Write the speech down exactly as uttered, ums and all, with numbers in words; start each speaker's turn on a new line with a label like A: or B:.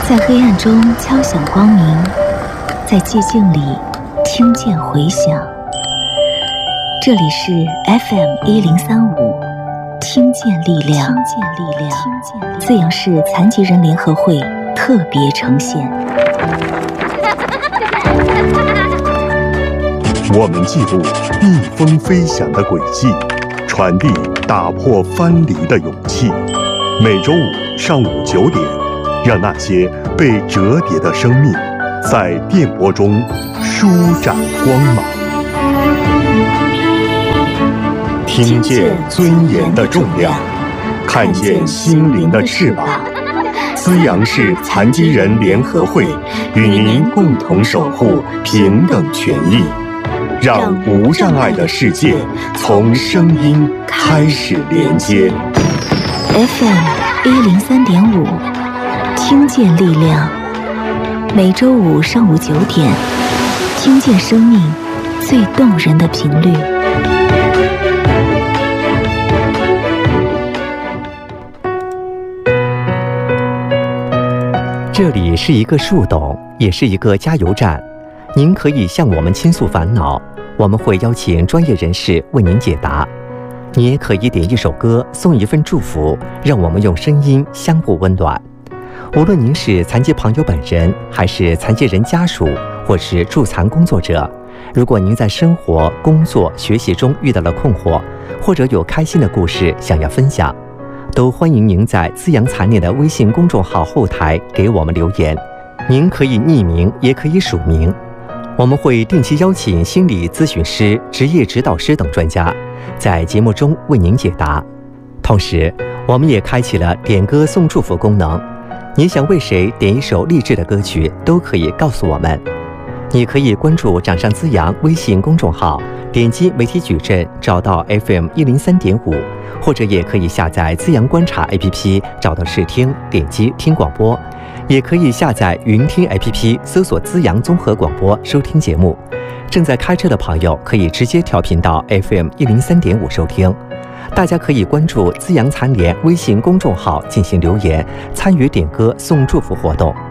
A: 在黑暗中敲响光明，在寂静里听见回响。这里是 F M 一零三五，听见力量，听见力量，资阳市残疾人联合会特别呈现。
B: 我们记录逆风飞翔的轨迹，传递打破藩篱的勇气。每周五上午九点，让那些被折叠的生命在电波中舒展光芒。听见尊严的重量，看见心灵的翅膀。资阳市残疾人联合会与您共同守护平等权益，让无障碍的世界从声音开始连接。
A: F M 一零三点五，听见力量，每周五上午九点，听见生命最动人的频率。
C: 这里是一个树洞，也是一个加油站。您可以向我们倾诉烦恼，我们会邀请专业人士为您解答。你也可以点一首歌，送一份祝福，让我们用声音相互温暖。无论您是残疾朋友本人，还是残疾人家属，或是助残工作者，如果您在生活、工作、学习中遇到了困惑，或者有开心的故事想要分享，都欢迎您在资阳残联的微信公众号后台给我们留言。您可以匿名，也可以署名。我们会定期邀请心理咨询师、职业指导师等专家，在节目中为您解答。同时，我们也开启了点歌送祝福功能。你想为谁点一首励志的歌曲，都可以告诉我们。你可以关注掌上资阳微信公众号，点击媒体矩阵找到 F M 一零三点五，或者也可以下载资阳观察 A P P 找到试听，点击听广播。也可以下载云听 A P P 搜索资阳综合广播收听节目。正在开车的朋友可以直接调频到 F M 一零三点五收听。大家可以关注资阳残联微信公众号进行留言，参与点歌送祝福活动。